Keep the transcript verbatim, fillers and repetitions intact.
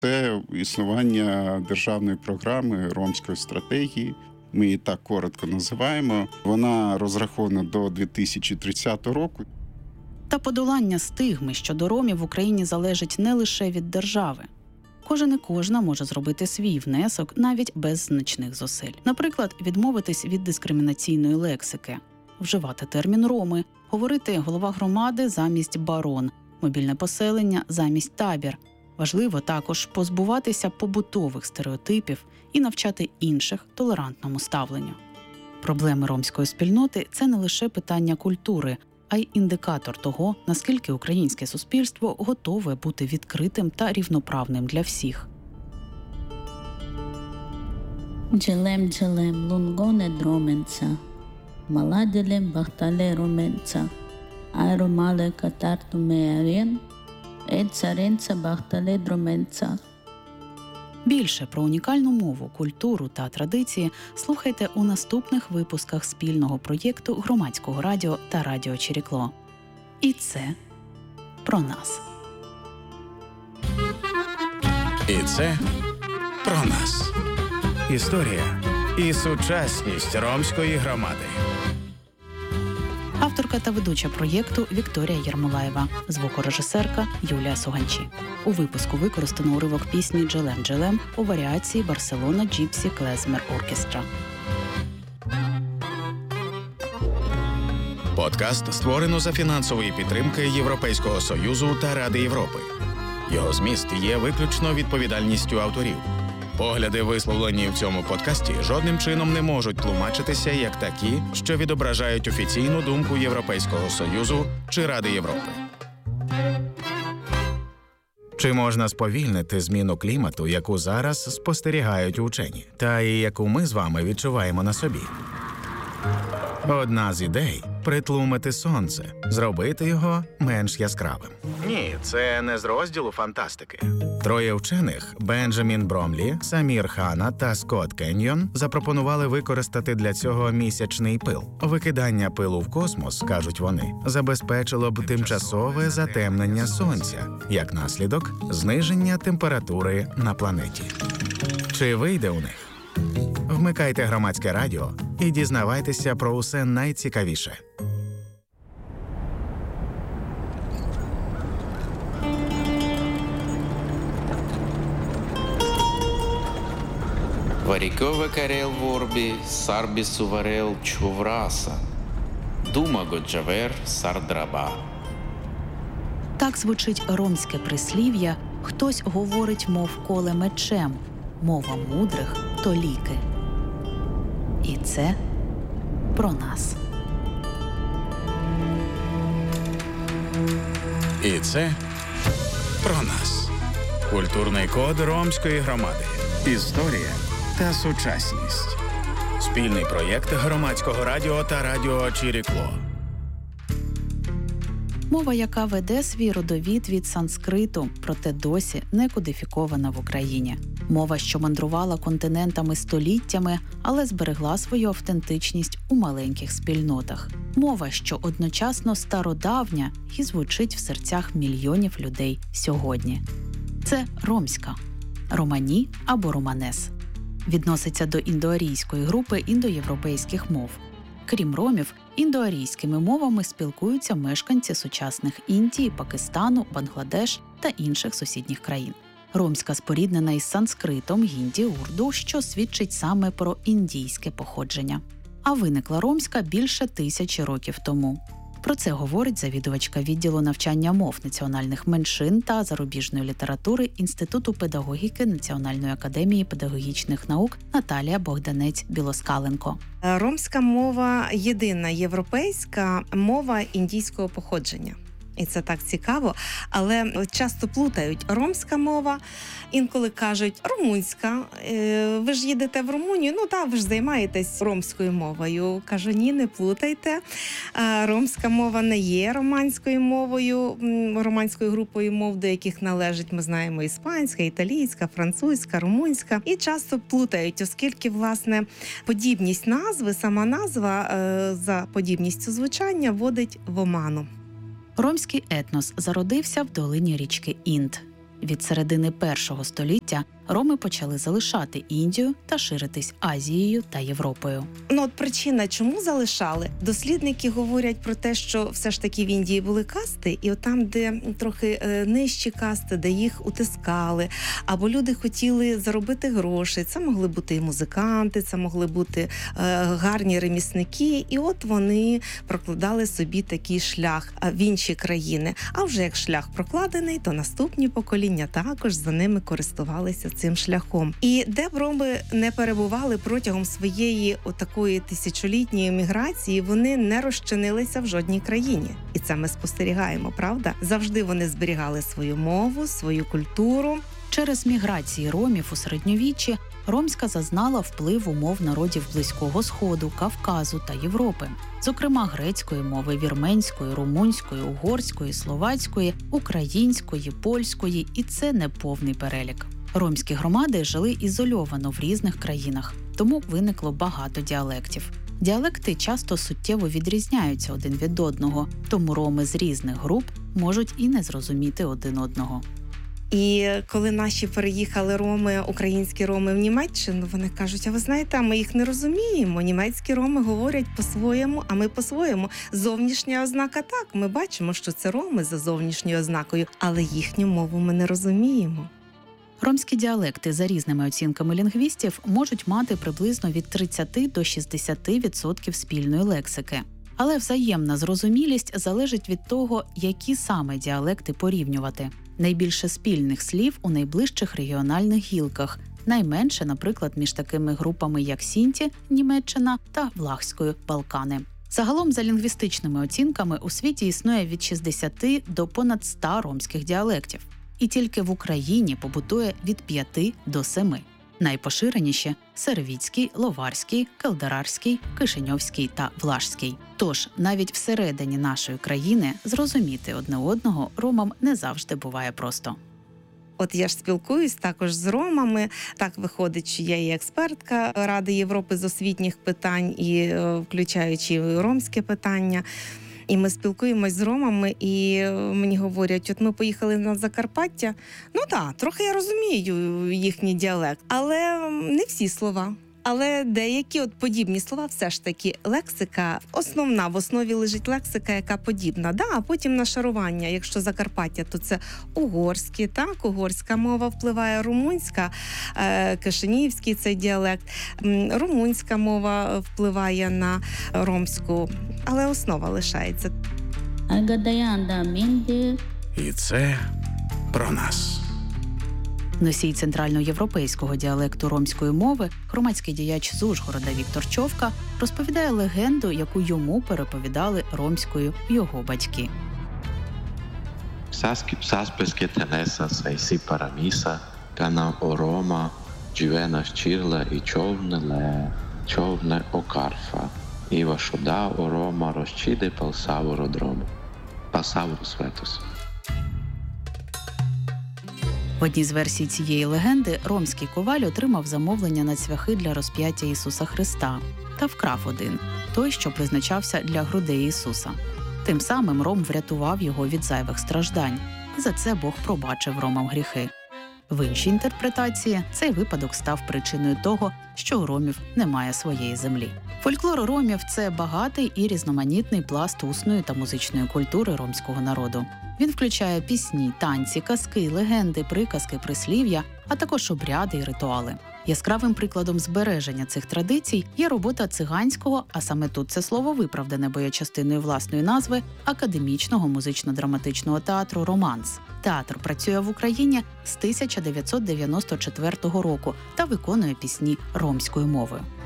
Це існування державної програми ромської стратегії. Ми її так коротко називаємо. Вона розрахована до дві тисячі тридцятого року. Та подолання стигми щодо ромів в Україні залежить не лише від держави. Кожен і кожна може зробити свій внесок навіть без значних зусиль. Наприклад, відмовитись від дискримінаційної лексики, вживати термін «роми», говорити «голова громади» замість «барон», «мобільне поселення» замість «табір». Важливо також позбуватися побутових стереотипів і навчати інших толерантному ставленню. Проблеми ромської спільноти – це не лише питання культури, а й індикатор того, наскільки українське суспільство готове бути відкритим та рівноправним для всіх. Джелем-джелем лунгоне дроменца, маладелем бахтале роменца, айромале катарту меарен, ецаренца бахтале дроменца. Більше про унікальну мову, культуру та традиції слухайте у наступних випусках спільного проєкту Громадського радіо та Радіо Чирікло. І це про нас. І це про нас. Історія і сучасність ромської громади. Авторка та ведуча проєкту Вікторія Єрмолаєва, звукорежисерка Юлія Суганчі. У випуску використано уривок пісні «Джелем-джелем» у варіації Барселона Джіпсі Клезмер Оркестра. Подкаст створено за фінансової підтримки Європейського Союзу та Ради Європи. Його зміст є виключно відповідальністю авторів. Погляди, висловлені в цьому подкасті, жодним чином не можуть тлумачитися як такі, що відображають офіційну думку Європейського Союзу чи Ради Європи. Чи можна сповільнити зміну клімату, яку зараз спостерігають учені, та і яку ми з вами відчуваємо на собі? Одна з ідей – притлумити сонце, зробити його менш яскравим. Ні, це не з розділу фантастики. Троє вчених – Бенджамін Бромлі, Самір Хана та Скотт Кеньйон – запропонували використати для цього місячний пил. Викидання пилу в космос, кажуть вони, забезпечило б тимчасове затемнення сонця, як наслідок – зниження температури на планеті. Чи вийде у них? Вмикайте Громадське радіо і дізнавайтеся про усе найцікавіше. Варикова карел ворбі, сарбі суварел чувраса, дума годжавер сардраба. Так звучить ромське прислів'я «Хтось говорить, мов коле мечем, мова мудрих – то ліки». І це про нас. І це про нас. Культурний код ромської громади. Історія та сучасність. Спільний проєкт Громадського радіо та Радіо Чирікло. Мова, яка веде свій родовід від санскриту, проте досі не кодифікована в Україні. Мова, що мандрувала континентами століттями, але зберегла свою автентичність у маленьких спільнотах. Мова, що одночасно стародавня і звучить в серцях мільйонів людей сьогодні. Це ромська, романі або романес. Відноситься до індоарійської групи індоєвропейських мов. Крім ромів, індоарійськими мовами спілкуються мешканці сучасних Індії, Пакистану, Бангладеш та інших сусідніх країн. Ромська споріднена із санскритом, гінді, урду, що свідчить саме про індійське походження. А виникла ромська більше тисячі років тому. Про це говорить завідувачка відділу навчання мов національних меншин та зарубіжної літератури Інституту педагогіки Національної академії педагогічних наук Наталія Богданець-Білоскаленко. Ромська мова – єдина європейська мова індійського походження. І це так цікаво, але часто плутають ромська мова, інколи кажуть румунська. Ви ж їдете в Румунію, ну так, ви ж займаєтесь ромською мовою. Кажу, ні, не плутайте. Ромська мова не є романською мовою, романською групою мов, до яких належить, ми знаємо, іспанська, італійська, французька, румунська. І часто плутають, оскільки, власне, подібність назви, сама назва за подібністю звучання вводить в оману. Ромський етнос зародився в долині річки Інд. Від середини першого століття роми почали залишати Індію та ширитись Азією та Європою. Ну от причина, чому залишали? Дослідники говорять про те, що все ж таки в Індії були касти, і от там, де трохи е, нижчі касти, де їх утискали, або люди хотіли заробити гроші. Це могли бути і музиканти, це могли бути е, гарні ремісники, і от вони прокладали собі такий шлях в інші країни. А вже як шлях прокладений, то наступні покоління також за ними користувалися цим шляхом. І де б роми не перебували протягом своєї отакої тисячолітньої міграції, вони не розчинилися в жодній країні. І це ми спостерігаємо, правда? Завжди вони зберігали свою мову, свою культуру. Через міграції ромів у середньовіччі ромська зазнала впливу мов народів Близького Сходу, Кавказу та Європи. Зокрема, грецької мови, вірменської, румунської, угорської, словацької, української, польської, і це не повний перелік. Ромські громади жили ізольовано в різних країнах, тому виникло багато діалектів. Діалекти часто суттєво відрізняються один від одного, тому роми з різних груп можуть і не зрозуміти один одного. І коли наші переїхали роми, українські роми в Німеччину, вони кажуть, а ви знаєте, а ми їх не розуміємо. Німецькі роми говорять по-своєму, а ми по-своєму. Зовнішня ознака так, ми бачимо, що це роми за зовнішньою ознакою, але їхню мову ми не розуміємо. Ромські діалекти, за різними оцінками лінгвістів, можуть мати приблизно від тридцяти до шістдесяти відсотків спільної лексики. Але взаємна зрозумілість залежить від того, які саме діалекти порівнювати. Найбільше спільних слів у найближчих регіональних гілках, найменше, наприклад, між такими групами, як Сінті, Німеччина та Влахською, Балкани. Загалом, за лінгвістичними оцінками, у світі існує від шістдесяти до понад ста ромських діалектів. І тільки в Україні побутує від п'яти до семи. Найпоширеніші – сервіцький, ловарський, келдарарський, кишиньовський та влашський. Тож, навіть всередині нашої країни зрозуміти одне одного ромам не завжди буває просто. От я ж спілкуюсь також з ромами. Так виходить, що я і експертка Ради Європи з освітніх питань, і включаючи ромське питання. І ми спілкуємось з ромами, і мені говорять, от ми поїхали на Закарпаття. Ну так, трохи я розумію їхній діалект, але не всі слова. Але деякі от подібні слова все ж таки лексика основна, в основі лежить лексика, яка подібна. Да, а потім нашарування, якщо Закарпаття, то це угорське, так, угорська мова впливає, румунська, е, кишинівський цей діалект, румунська мова впливає на ромську, але основа лишається. І це про нас. Носій центральноєвропейського діалекту ромської мови, громадський діяч з Ужгорода Віктор Човка розповідає легенду, яку йому переповідали ромською його батьки. Псаски псаспески тенеса сейсі параміса, канам орома, джівена щирла і човне ле, човне окарфа, іва шода орома розчиде палсаву родрому, пасаву светус. В одній з версій цієї легенди ромський коваль отримав замовлення на цвяхи для розп'яття Ісуса Христа та вкрав один – той, що призначався для грудей Ісуса. Тим самим ром врятував його від зайвих страждань, і за це Бог пробачив ромам гріхи. В іншій інтерпретації цей випадок став причиною того, що у ромів немає своєї землі. Фольклор ромів – це багатий і різноманітний пласт усної та музичної культури ромського народу. Він включає пісні, танці, казки, легенди, приказки, прислів'я, а також обряди й ритуали. Яскравим прикладом збереження цих традицій є робота циганського, а саме тут це слово виправдане, бо є частиною власної назви, академічного музично-драматичного театру «Романс». Театр працює в Україні з тисяча дев'ятсот дев'яносто четвертого року та виконує пісні ромською мовою.